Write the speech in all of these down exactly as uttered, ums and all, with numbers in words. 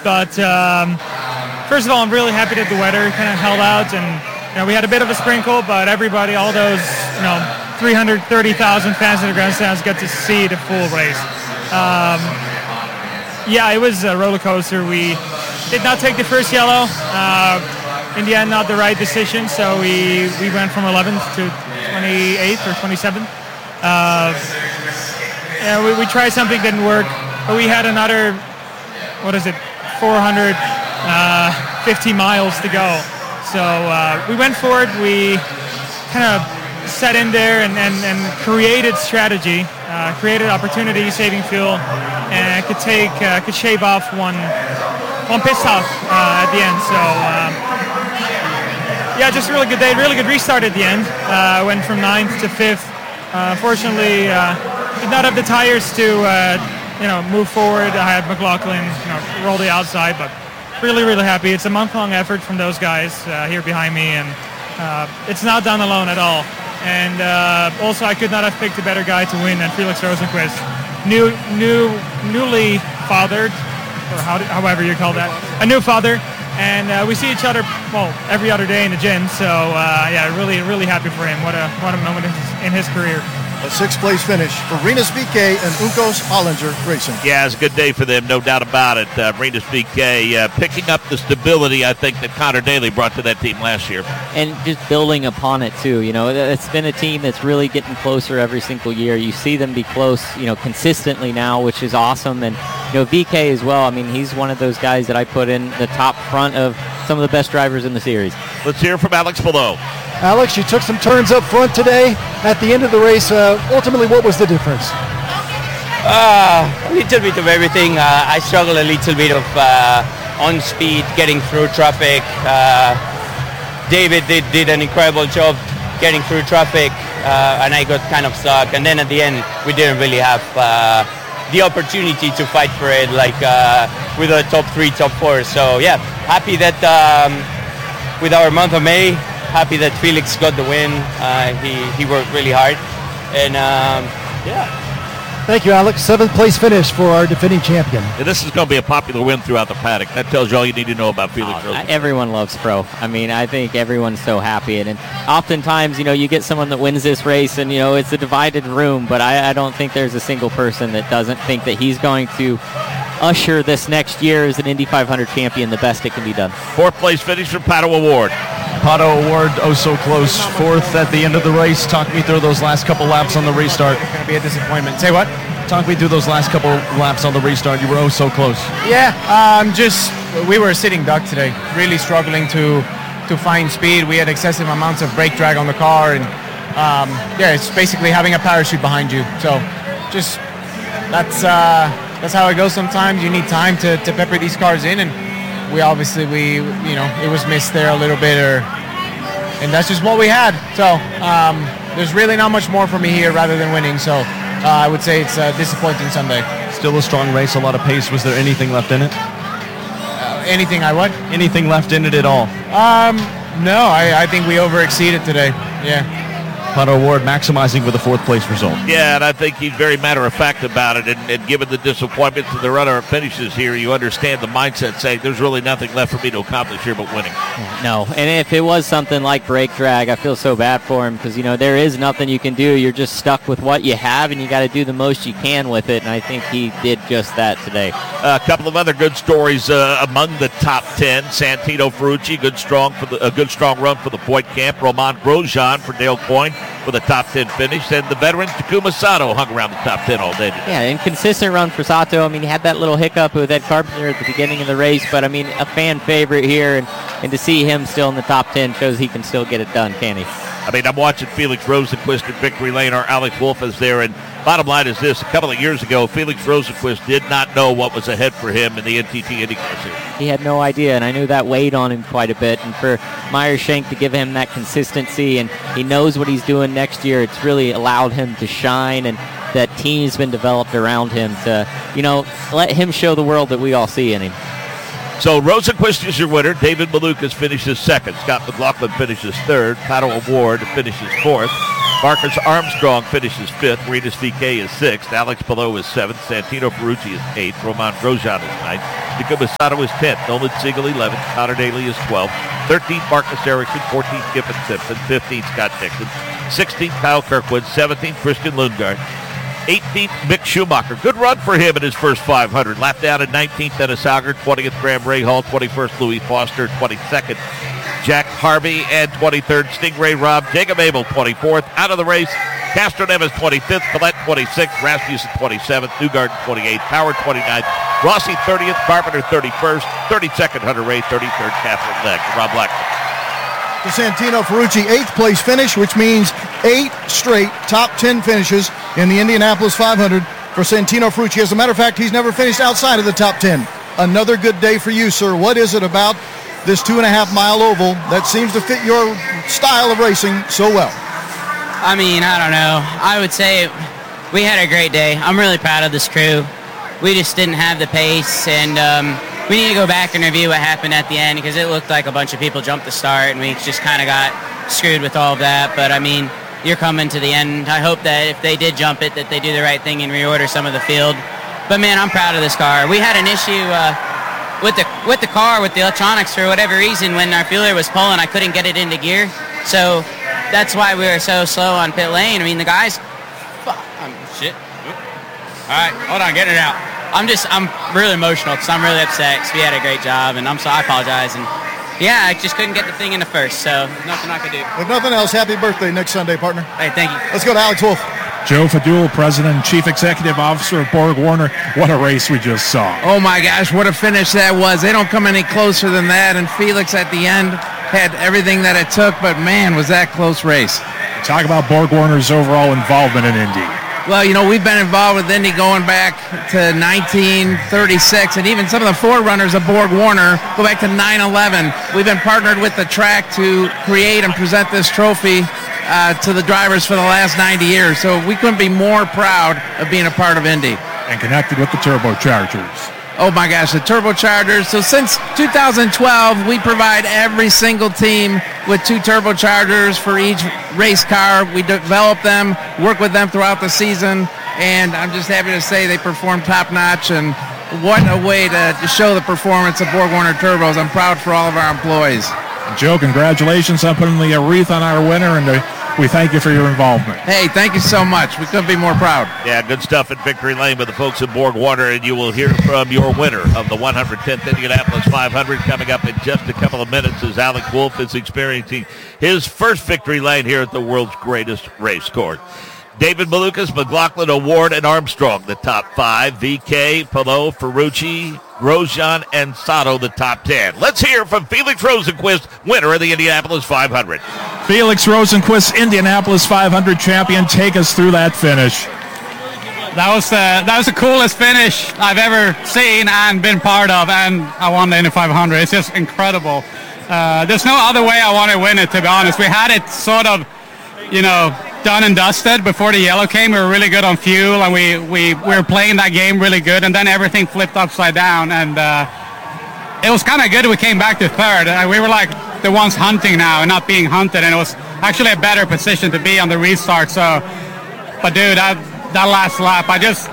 But um, first of all, I'm really happy that the weather kind of held out, and you know, we had a bit of a sprinkle, but everybody, all those you know three hundred thirty thousand fans in the grandstands get to see the full race. Um, yeah, it was a roller coaster. We did not take the first yellow. Uh, in the end, not the right decision, so we, we went from eleventh to twenty-eighth or twenty-seventh. Uh, yeah, we, we tried something, didn't work, but we had another, what is it, four hundred fifty miles to go. So uh, we went for it. We kind of sat in there and, and, and created strategy, uh, created opportunity, saving fuel, and could take, uh, could shave off one, one pit stop uh, at the end. So um, yeah, just a really good day, really good restart at the end. Uh, went from ninth to fifth. Uh, fortunately, uh, did not have the tires to uh, you know move forward. I had McLaughlin you know roll the outside, but really, really happy. It's a month-long effort from those guys uh, here behind me, and uh, it's not done alone at all. And uh, also, I could not have picked a better guy to win than Felix Rosenqvist. New, new, newly fathered, or how, however you call that, a new father. And uh, we see each other, well, every other day in the gym. So uh, yeah, really, really happy for him. What a, what a moment in his, in his career. A sixth-place finish for Rinus V K and Uncos Hollinger Racing. Yeah, it's a good day for them, no doubt about it. Uh, Rinus V K uh, picking up the stability, I think, that Connor Daly brought to that team last year. And just building upon it, too. You know, it's been a team that's really getting closer every single year. You see them be close, you know, consistently now, which is awesome. And, you know, V K as well, I mean, he's one of those guys that I put in the top front of some of the best drivers in the series. Let's hear from Alex Palou. Alex, you took some turns up front today. At the end of the race, uh, ultimately, what was the difference? Uh, a little bit of everything. Uh, I struggled a little bit of uh, on speed, getting through traffic. Uh, David did, did an incredible job getting through traffic, uh, and I got kind of stuck. And then at the end, we didn't really have uh, the opportunity to fight for it, like uh, with a top three, top four. So yeah, happy that um, with our month of May, happy that Felix got the win. Uh, he, he worked really hard. And um, yeah. Thank you, Alex. Seventh place finish for our defending champion. Yeah, this is going to be a popular win throughout the paddock. That tells you all you need to know about Felix oh, Rosenqvist. Everyone loves Pro. I mean, I think everyone's so happy. And, and oftentimes, you know, you get someone that wins this race and, you know, it's a divided room. But I, I don't think there's a single person that doesn't think that he's going to usher this next year as an Indy five hundred champion the best it can be done. Fourth place finish for Pato O'Ward. Pato O'Ward, oh so close. Fourth at the end of the race. Talk me through those last couple laps on the restart. It's going to be a disappointment. Say what? Talk me through those last couple laps on the restart. You were oh so close. Yeah, um, just we were a sitting duck today. Really struggling to to find speed. We had excessive amounts of brake drag on the car, and um, yeah, it's basically having a parachute behind you. So just that's uh, that's how it goes sometimes. You need time to, to pepper these cars in, and we obviously we you know it was missed there a little bit, or and that's just what we had. So um, there's really not much more for me here rather than winning. So uh, I would say it's a disappointing Sunday. Still a strong race, a lot of pace. Was there anything left in it? Uh, anything I what? Anything left in it at all? Um, no, I, I think we over exceeded today. Yeah. Pato O'Ward maximizing with a fourth place result. Yeah, and I think he's very matter-of-fact about it. And, and given the disappointment to the runner finishes here, you understand the mindset saying there's really nothing left for me to accomplish here but winning. No, and if it was something like brake drag, I feel so bad for him because, you know, there is nothing you can do. You're just stuck with what you have, and you got to do the most you can with it, and I think he did just that today. A couple of other good stories uh, among the top ten. Santino Ferrucci, good strong for the, a good strong run for the point camp. Romain Grosjean for Dale Coyne with a top ten finish. And the veteran Takuma Sato hung around the top ten all day today. Yeah, inconsistent run for Sato. I mean, he had that little hiccup with Ed Carpenter at the beginning of the race, but I mean, a fan favorite here, and, and to see him still in the top ten shows he can still get it done, can he? I mean, I'm watching Felix Rosenqvist at Victory Lane. Our Alex Wolff is there, and bottom line is this. A couple of years ago, Felix Rosenqvist did not know what was ahead for him in the N T T IndyCar Series. He had no idea, and I knew that weighed on him quite a bit. And for Meyershank to give him that consistency, and he knows what he's doing next year, it's really allowed him to shine, and that team's been developed around him to, you know, let him show the world that we all see in him. So Rosenqvist is your winner. David Malukas finishes second. Scott McLaughlin finishes third. Pato O'Ward finishes fourth. Marcus Armstrong finishes fifth. Rinus V K is sixth. Alex Palou is seventh. Santino Ferrucci is eighth. Romain Grosjean is ninth. Takuma Sato is tenth. Nolan Siegel eleventh. Connor Daly is twelfth. thirteenth, Marcus Erickson. fourteenth, Kiffin Simpson. fifteenth, Scott Dixon. sixteenth, Kyle Kirkwood. seventeenth, Christian Lundgaard. eighteenth, Mick Schumacher. Good run for him in his first five hundred. Lap down at nineteenth, Dennis Auger. twentieth, Graham Rahal. twenty-first, Louis Foster. twenty-second, Jack Harvey. And twenty-third, Stingray Rob. Jacob Abel, twenty-fourth. Out of the race, Castro Neves, twenty-fifth. Collette, twenty-sixth. Rasmussen, twenty-seventh. Newgarden, twenty-eighth. Howard, twenty-ninth. Rossi, thirtieth. Carpenter, thirty-first. thirty-second, Hunter Ray. thirty-third, Catherine Legg. Rob Black. To Santino Ferrucci, eighth place finish, which means eight straight top ten finishes in the Indianapolis five hundred for Santino Ferrucci. As a matter of fact, he's never finished outside of the top ten. Another good day for you, sir. What is it about this two and a half mile oval that seems to fit your style of racing so well? I mean, I don't know. I would say we had a great day. I'm really proud of this crew. We just didn't have the pace, and um, we need to go back and review what happened at the end because it looked like a bunch of people jumped the start, and we just kind of got screwed with all of that. But, I mean, you're coming to the end. I hope that if they did jump it, that they do the right thing and reorder some of the field. But, man, I'm proud of this car. We had an issue uh, with the with the car, with the electronics, for whatever reason. When our fueler was pulling, I couldn't get it into gear. So that's why we were so slow on pit lane. I mean, the guys... Fuck, um, shit. All right, hold on, getting it out. I'm just, I'm really emotional because I'm really upset because we had a great job, and I'm so I apologize. And yeah, I just couldn't get the thing in the first, so nothing I could do. If nothing else, happy birthday next Sunday, partner. Hey, thank you. Let's go to Alex Wolf. Joe Fadul, President and Chief Executive Officer of Borg Warner. What a race we just saw. Oh my gosh, what a finish that was. They don't come any closer than that, and Felix at the end had everything that it took, but man, was that close race. Talk about Borg Warner's overall involvement in Indy. Well, you know, we've been involved with Indy going back to nineteen thirty-six, and even some of the forerunners of Borg Warner go back to nine eleven. We've been partnered with the track to create and present this trophy uh, to the drivers for the last ninety years. So we couldn't be more proud of being a part of Indy. And connected with the turbochargers. Oh my gosh, the turbochargers. So since two thousand twelve, we provide every single team with two turbochargers for each race car. We develop them, work with them throughout the season, and I'm just happy to say they perform top notch, and what a way to, to show the performance of Borg Warner Turbos. I'm proud for all of our employees. Joe, congratulations on putting the wreath on our winner, and uh, we thank you for your involvement. Hey, thank you so much. We couldn't be more proud. Yeah, good stuff at Victory Lane with the folks at Borg Warner, and you will hear from your winner of the one hundred tenth Indianapolis five hundred coming up in just a couple of minutes as Alex Wolf is experiencing his first Victory Lane here at the world's greatest race course. David Malukas, McLaughlin, Award, and Armstrong, the top five. V K, Palou, Ferrucci, Grosjean, and Sato, the top ten. Let's hear from Felix Rosenqvist, winner of the Indianapolis five hundred. Felix Rosenqvist, Indianapolis five hundred champion. Take us through that finish. That was the that was the coolest finish I've ever seen and been part of, and I won the Indy five hundred. It's just incredible. Uh, there's no other way I want to win it, to be honest. We had it sort of, you know, done and dusted before the yellow came. We were really good on fuel, and we we, we were playing that game really good, and then everything flipped upside down, and uh, it was kind of good we came back to third. Uh, we were like the ones hunting now and not being hunted, and it was actually a better position to be on the restart. So, but dude, that that last lap, I just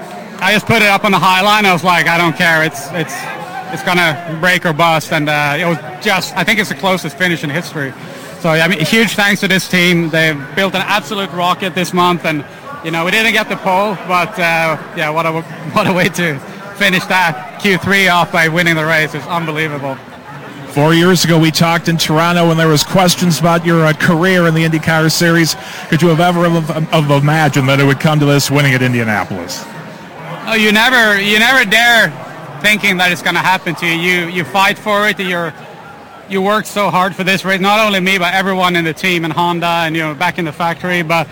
I just put it up on the high line. I was like, I don't care. It's it's it's gonna break or bust, and uh, it was just, I think it's the closest finish in history. So, I mean, huge thanks to this team. They've built an absolute rocket this month, and, you know, we didn't get the pole, but, uh, yeah, what a, what a way to finish that Q three off by winning the race. It's unbelievable. Four years ago, we talked in Toronto, and there was questions about your uh, career in the IndyCar Series. Could you have ever have, have imagined that it would come to this, winning at Indianapolis? Oh, you never, you never dare thinking that it's going to happen to you. You, you fight for it. You're You worked so hard for this race, not only me, but everyone in the team and Honda and, you know, back in the factory. But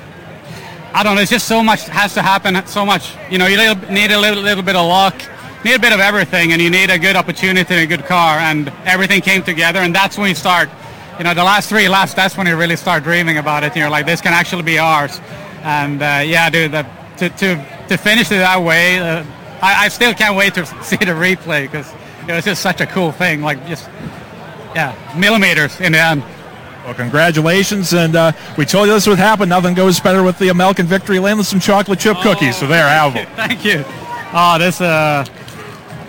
I don't know, it's just so much has to happen, so much. You know, you need a little, little bit of luck, need a bit of everything, and you need a good opportunity and a good car, and everything came together, and that's when you start, you know, the last three laps, that's when you really start dreaming about it, and you're like, this can actually be ours. And, uh, yeah, dude, the, to, to, to finish it that way, uh, I, I still can't wait to see the replay, because it was just such a cool thing, like, just... Yeah, millimeters in the end. Well, congratulations, and uh, we told you this would happen. Nothing goes better with the American Victory Lane than some chocolate chip oh, cookies, so there, have them. Thank you. Oh, this, uh,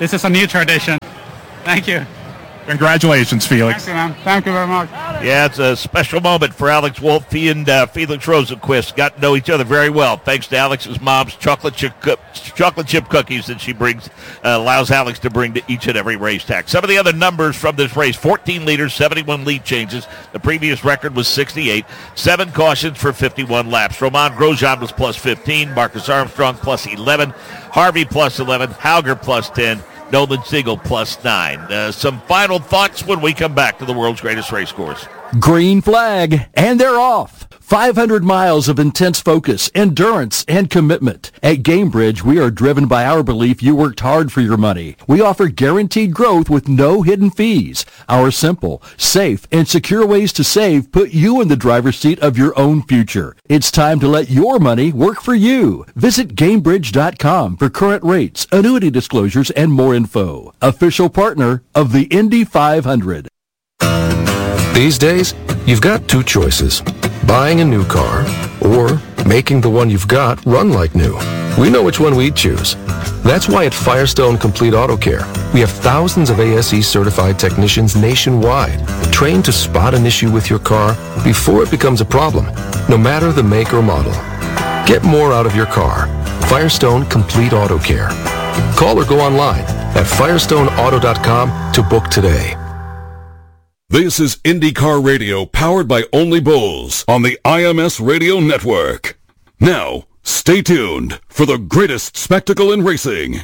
this is a new tradition. Thank you. Congratulations, Felix. Thank you, man. Thank you very much. Yeah, it's a special moment for Alex Wolf. He and uh, Felix Rosenquist got to know each other very well, thanks to Alex's mom's chocolate chip, co- chocolate chip cookies that she brings, uh, allows Alex to bring to each and every racetrack. Some of the other numbers from this race: fourteen leaders, seventy-one lead changes. The previous record was sixty-eight. Seven cautions for fifty-one laps. Romain Grosjean was plus fifteen. Marcus Armstrong plus eleven. Harvey plus eleven. Hauger plus ten. Nolan Siegel plus nine. Uh, some final thoughts when we come back to the world's greatest race course. Green flag, and they're off. five hundred miles of intense focus, endurance, and commitment. At Gamebridge, we are driven by our belief you worked hard for your money. We offer guaranteed growth with no hidden fees. Our simple, safe, and secure ways to save put you in the driver's seat of your own future. It's time to let your money work for you. Visit Gamebridge dot com for current rates, annuity disclosures, and more info. Official partner of the Indy five hundred. These days, you've got two choices: buying a new car or making the one you've got run like new. We know which one we'd choose. That's why at Firestone Complete Auto Care, we have thousands of A S E certified technicians nationwide, trained to spot an issue with your car before it becomes a problem, no matter the make or model. Get more out of your car. Firestone Complete Auto Care. Call or go online at firestone auto dot com to book today. This is IndyCar Radio, powered by Only Bulls on the I M S Radio Network. Now, stay tuned for the greatest spectacle in racing.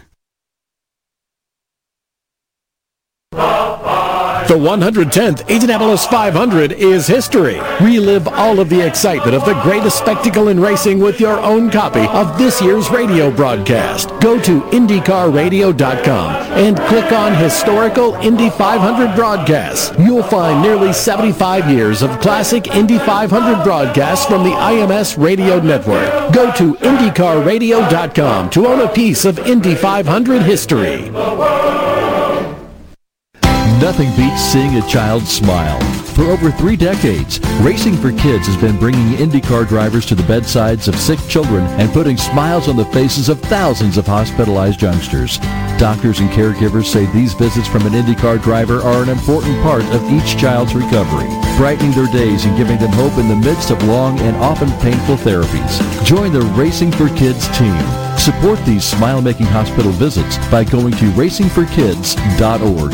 The one hundred tenth Indianapolis five hundred is history. Relive all of the excitement of the greatest spectacle in racing with your own copy of this year's radio broadcast. Go to Indy Car Radio dot com and click on Historical Indy five hundred Broadcasts. You'll find nearly seventy-five years of classic Indy five hundred broadcasts from the I M S Radio Network. Go to Indy Car Radio dot com to own a piece of Indy five hundred history. Nothing beats seeing a child smile. For over three decades, Racing for Kids has been bringing IndyCar drivers to the bedsides of sick children and putting smiles on the faces of thousands of hospitalized youngsters. Doctors and caregivers say these visits from an IndyCar driver are an important part of each child's recovery, brightening their days and giving them hope in the midst of long and often painful therapies. Join the Racing for Kids team. Support these smile-making hospital visits by going to racing for kids dot org.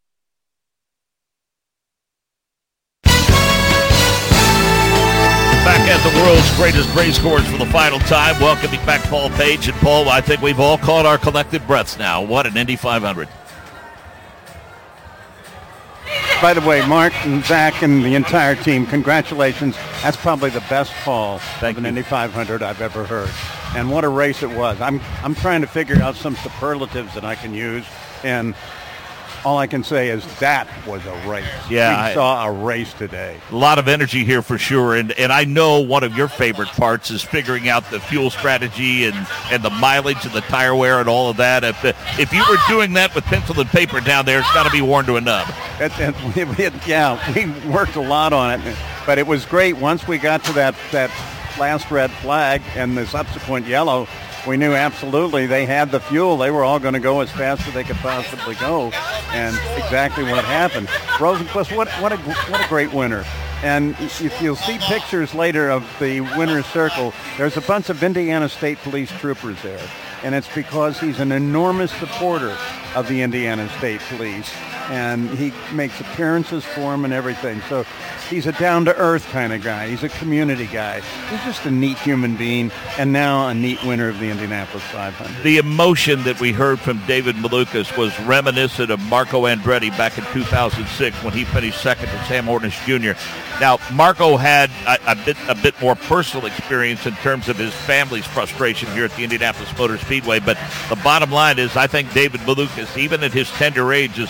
Back at the world's greatest race course for the final time, welcoming back Paul Page. And Paul, I think we've all caught our collective breaths now. What an Indy five hundred. By the way, Mark and Zach and the entire team, congratulations. That's probably the best call of an Indy five hundred I've ever heard. And what a race it was. I'm I'm trying to figure out some superlatives that I can use, and all I can say is that was a race. Yeah, we I, saw a race today. A lot of energy here for sure, and and I know one of your favorite parts is figuring out the fuel strategy and, and the mileage and the tire wear and all of that. If if you were doing that with pencil and paper down there, it's got to be worn to a nub. It, it, it, yeah, we worked a lot on it, but it was great once we got to that, that last red flag and the subsequent yellow. We knew absolutely they had the fuel. They were all going to go as fast as they could possibly go, and exactly what happened. Rosenquist, what what a what a great winner! And if you'll see pictures later of the winner's circle, there's a bunch of Indiana State Police troopers there, and it's because he's an enormous supporter of the Indiana State Police, and he makes appearances for them and everything. So he's a down-to-earth kind of guy. He's a community guy. He's just a neat human being, and now a neat winner of the Indianapolis five hundred. The emotion that we heard from David Malukas was reminiscent of Marco Andretti back in two thousand six when he finished second to Sam Hornish Junior Now, Marco had a, a bit a bit more personal experience in terms of his family's frustration here at the Indianapolis Motor Speedway, but the bottom line is I think David Malukas, even at his tender age, is aware of the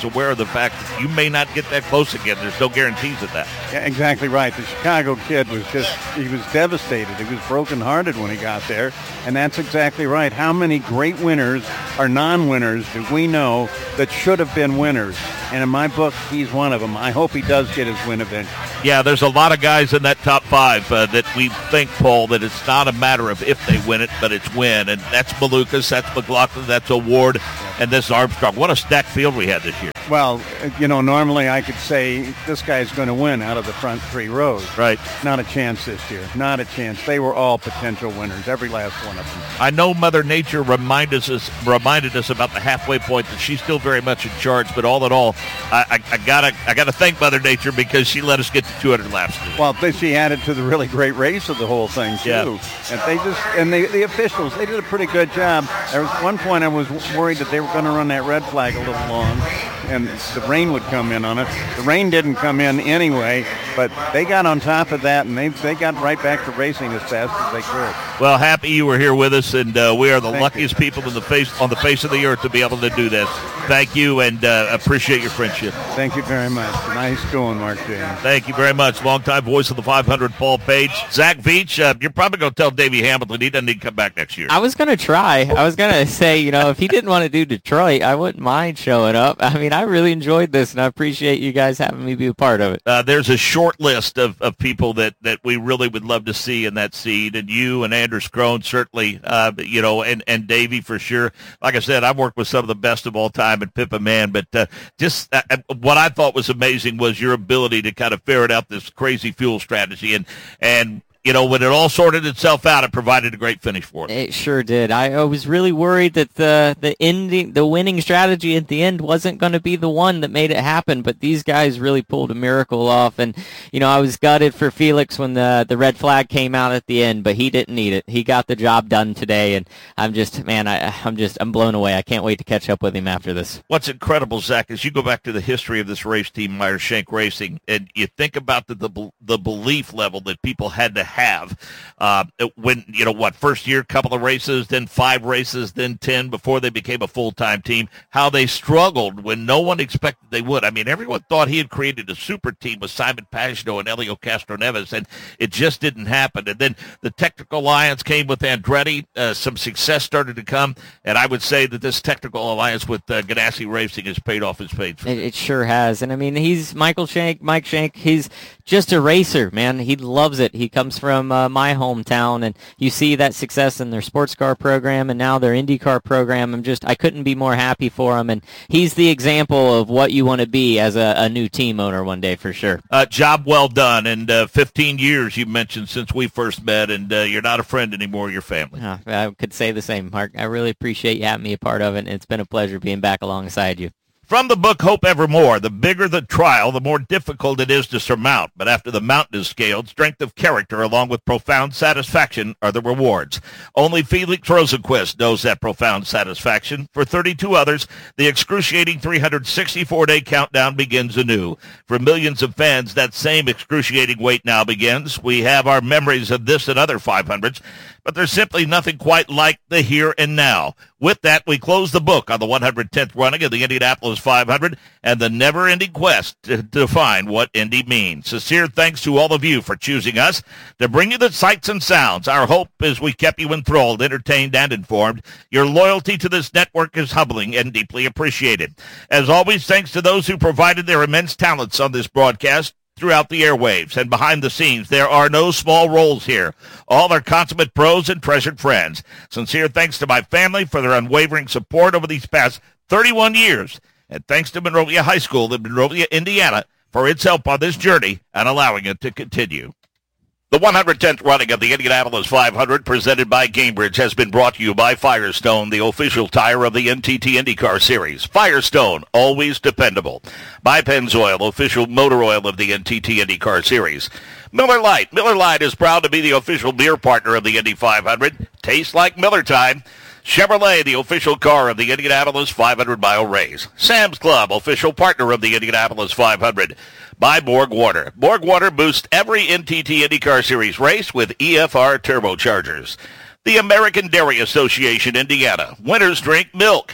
the fact that you may not get that close again. There's no guarantees of that. Yeah, exactly right. The Chicago kid was just, he was devastated. He was brokenhearted when he got there. And that's exactly right. How many great winners or non-winners do we know that should have been winners? And in my book, he's one of them. I hope he does get his win eventually. Yeah, there's a lot of guys in that top five uh, that we think, Paul, that it's not a matter of if they win it, but it's when. And that's Malukas, that's McLaughlin, that's Award, and this Armstrong. What a stacked field we had this year. Well, you know, normally I could say this guy's going to win out of the front three rows. Right. Not a chance this year. Not a chance. They were all potential winners, every last one of them. I know Mother Nature reminded us reminded us about the halfway point that she's still very much in charge, but all in all, I, I, I gotta I gotta thank Mother Nature because she let us get to two hundred laps. Well, she added to the really great race of the whole thing too. Yeah. And they just and they, the officials they did a pretty good job. There was one point I was worried that they were going to run that red flag a little long, and the rain would come in on it. The rain didn't come in anyway, but they got on top of that, and they they got right back to racing as fast as they could. Well, happy you were here with us, and uh, we are the Thank luckiest you. people in the face on the face of the earth to be able to do this. Thank you, and uh, appreciate your friendship. Thank you very much. Nice going, Mark James. Thank you very much. Longtime voice of the five hundred, Paul Page. Zach Veach, uh, you're probably going to tell Davey Hamilton he doesn't need to come back next year. I was going to try. I was going to say, you know, if he didn't want to do Detroit, I wouldn't mind showing up. I mean, I really enjoyed this, and I appreciate you guys having me be a part of it. Uh, there's a short list of, of people that, that we really would love to see in that seed, and you and Anders Krohn certainly, uh, you know, and, and Davey for sure. Like I said, I've worked with some of the best of all time at Pippa Man, but uh, just uh, what I thought was amazing was your ability to kind of ferret out this crazy fuel strategy, and and you know, when it all sorted itself out, it provided a great finish for us. It sure did. I, I was really worried that the the ending, the winning strategy at the end wasn't going to be the one that made it happen, but these guys really pulled a miracle off. And, you know, I was gutted for Felix when the, the red flag came out at the end, but he didn't need it. He got the job done today, and I'm just, man, I, I'm just, I'm blown away. I can't wait to catch up with him after this. What's incredible, Zach, is you go back to the history of this race team, Meyer Shank Racing, and you think about the the, the belief level that people had to have uh, when, you know, what, first year, couple of races, then five races, then ten before they became a full-time team, how they struggled when no one expected they would. I mean, everyone thought he had created a super team with Simon Pagenaud and Elio Castroneves, and it just didn't happen. And then the Technical Alliance came with Andretti. Uh, some success started to come, and I would say that this Technical Alliance with uh, Ganassi Racing has paid off its paid for. It, it sure has. And, I mean, he's Michael Shank, Mike Shank, he's just a racer, man. He loves it. He comes from uh, my hometown, and you see that success in their sports car program and now their IndyCar program. I'm just, I couldn't be more happy for him, and he's the example of what you want to be as a, a new team owner one day for sure. Uh, job well done, and uh, fifteen years you mentioned since we first met, and uh, you're not a friend anymore, you're family. Uh, I could say the same, Mark. I really appreciate you having me a part of it, and it's been a pleasure being back alongside you. From the book Hope Evermore, the bigger the trial, the more difficult it is to surmount. But after the mountain is scaled, strength of character along with profound satisfaction are the rewards. Only Felix Rosenquist knows that profound satisfaction. For thirty-two others, the excruciating three hundred sixty-four day countdown begins anew. For millions of fans, that same excruciating wait now begins. We have our memories of this and other five hundreds, but there's simply nothing quite like the here and now. With that, we close the book on the one hundred tenth running of the Indianapolis five hundred and the never-ending quest to define what Indy means. Sincere thanks to all of you for choosing us to bring you the sights and sounds. Our hope is we kept you enthralled, entertained, and informed. Your loyalty to this network is humbling and deeply appreciated. As always, thanks to those who provided their immense talents on this broadcast throughout the airwaves and behind the scenes. There are no small roles here. All are consummate pros and treasured friends. Sincere thanks to my family for their unwavering support over these past thirty-one years. And thanks to Monrovia High School in Monrovia, Indiana, for its help on this journey and allowing it to continue. The one hundred tenth running of the Indianapolis five hundred, presented by Gamebridge, has been brought to you by Firestone, the official tire of the N T T IndyCar Series. Firestone, always dependable. By Pennzoil, official motor oil of the N T T IndyCar Series. Miller Lite. Miller Lite is proud to be the official beer partner of the Indy five hundred. Tastes like Miller time. Chevrolet, the official car of the Indianapolis five hundred mile race. Sam's Club, official partner of the Indianapolis five hundred. By Borg Water. Borg Water boosts every N T T IndyCar Series race with E F R turbochargers. The American Dairy Association, Indiana. Winners drink milk.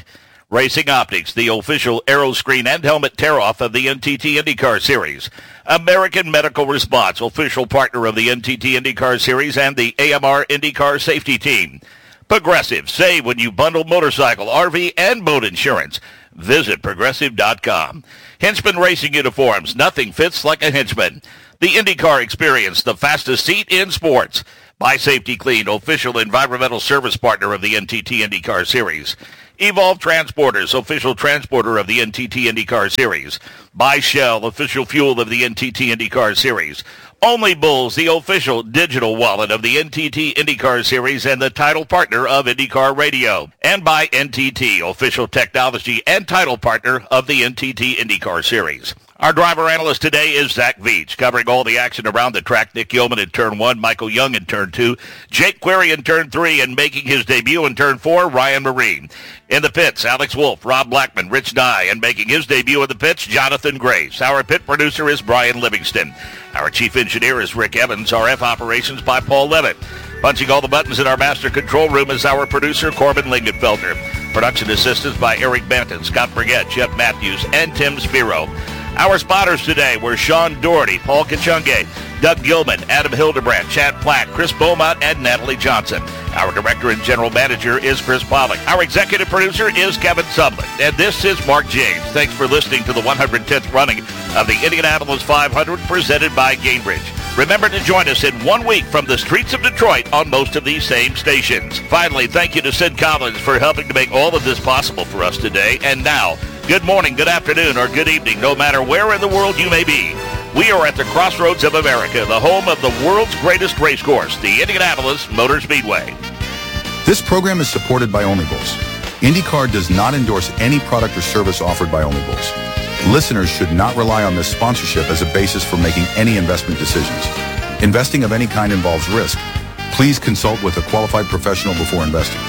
Racing Optics, the official aero screen and helmet tear-off of the N T T IndyCar Series. American Medical Response, official partner of the N T T IndyCar Series and the A M R IndyCar Safety Team. Progressive, save when you bundle motorcycle, R V, and boat insurance. Visit Progressive dot com. Hinchman Racing Uniforms, nothing fits like a Hinchman. The IndyCar Experience, the fastest seat in sports. Buy Safety Clean, official environmental service partner of the N T T IndyCar Series. Evolve Transporters, official transporter of the N T T IndyCar Series. Buy Shell, official fuel of the N T T IndyCar Series. Only Bulls, the official digital wallet of the N T T IndyCar Series and the title partner of IndyCar Radio. And by N T T, official technology and title partner of the N T T IndyCar Series. Our driver analyst today is Zach Veach, covering all the action around the track. Nick Yeoman in turn one, Michael Young in turn two, Jake Query in turn three, and making his debut in turn four, Ryan Marine. In the pits, Alex Wolf, Rob Blackman, Rich Nye, and making his debut in the pits, Jonathan Grace. Our pit producer is Brian Livingston. Our chief engineer is Rick Evans. R F operations by Paul Levitt. Punching all the buttons in our master control room is our producer, Corbin Lingenfelter. Production assistance by Eric Banton, Scott Burgett, Jeff Matthews, and Tim Spiro. Our spotters today were Sean Doherty, Paul Kachunge, Doug Gilman, Adam Hildebrand, Chad Platt, Chris Beaumont, and Natalie Johnson. Our director and general manager is Chris Pollock. Our executive producer is Kevin Sublin. And this is Mark James. Thanks for listening to the one hundred tenth running of the Indianapolis five hundred presented by Gainbridge. Remember to join us in one week from the streets of Detroit on most of these same stations. Finally, thank you to Sid Collins for helping to make all of this possible for us today. And now, good morning, good afternoon, or good evening, no matter where in the world you may be. We are at the crossroads of America, the home of the world's greatest race course, the Indianapolis Motor Speedway. This program is supported by Only Bulls. IndyCar does not endorse any product or service offered by Only Bulls. Listeners should not rely on this sponsorship as a basis for making any investment decisions. Investing of any kind involves risk. Please consult with a qualified professional before investing.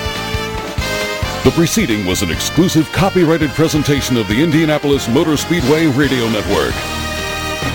The preceding was an exclusive copyrighted presentation of the Indianapolis Motor Speedway Radio Network.